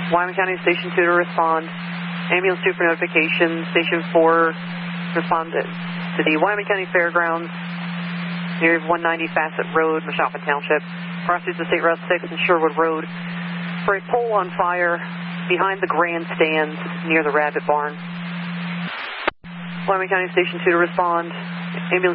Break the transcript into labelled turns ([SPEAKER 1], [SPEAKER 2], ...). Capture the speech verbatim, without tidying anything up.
[SPEAKER 1] Wyoming County Station two to respond. Ambulance two for notification. Station four respond to the Wyoming County Fairgrounds near one ninety Facet Road, Mashoppa Township. Crosses the State Route six and Sherwood Road for a pole on fire behind the grandstands near the Rabbit Barn. Wyoming County Station two to respond. Ambulance